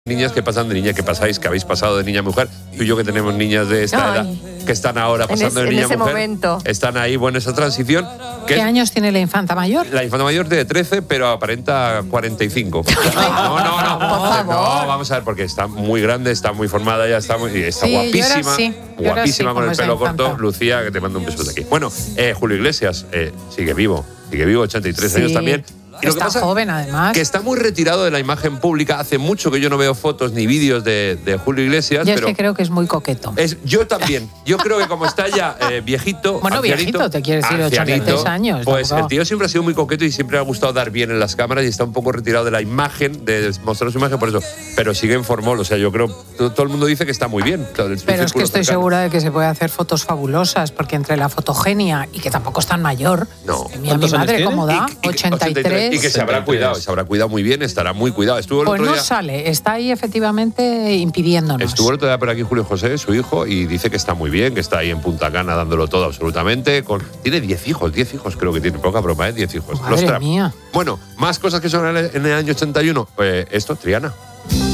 Niñas que pasan de niña, que pasáis, que habéis pasado de niña a mujer. Tú y yo que tenemos niñas de esta edad, que están ahora pasando de niña a mujer. Momento. Están ahí, bueno, esa transición. ¿Qué años tiene la infanta mayor? La infanta mayor tiene 13, pero aparenta 45. No, vamos a ver, porque está muy grande, está muy formada, ya está guapísima. Guapísima con el pelo corto. Lucía, que te mando un beso de aquí. Bueno, Julio Iglesias sigue vivo, 83 años también. Y lo que pasa, joven, además. Que está muy retirado de la imagen pública. Hace mucho que yo no veo fotos ni vídeos de Julio Iglesias. Yo es que creo que es muy coqueto. Yo también. Yo creo que como está ya viejito. Bueno, viejito, te quieres decir 83 años. Pues el tío siempre ha sido muy coqueto y siempre le ha gustado dar bien en las cámaras y está un poco retirado de la imagen, de mostrar su imagen, por eso. Pero sigue en formol. O sea, yo creo todo el mundo dice que está muy bien. Pero es que estoy segura de que se puede hacer fotos fabulosas, porque entre la fotogenia y que tampoco es tan mayor. No. Mi madre, ¿cómo da? 83. Y que se habrá cuidado muy bien, estará muy cuidado. Estuvo el otro día, sale, está ahí efectivamente impidiéndonos. Estuvo el otro día por aquí Julio José, su hijo, y dice que está muy bien, que está ahí en Punta Cana dándolo todo absolutamente. Tiene 10 hijos creo que tiene, poca broma, 10 hijos. Madre mía. Bueno, más cosas que son en el año 81. Triana.